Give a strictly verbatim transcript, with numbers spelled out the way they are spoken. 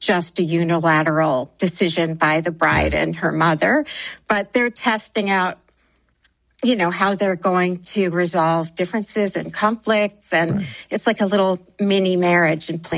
just a unilateral decision by the bride and her mother, but they're testing out, you know, how they're going to resolve differences and conflicts. And right. It's like a little mini marriage and plan.